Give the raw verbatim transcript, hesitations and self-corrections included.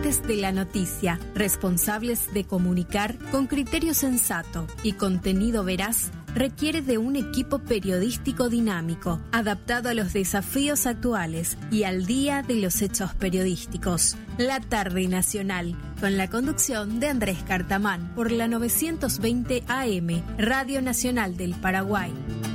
autores de la noticia, responsables de comunicar con criterio sensato y contenido veraz, requiere de un equipo periodístico dinámico, adaptado a los desafíos actuales y al día de los hechos periodísticos. La Tarde Nacional, con la conducción de Andrés Cartamán, por la novecientos veinte A M, Radio Nacional del Paraguay.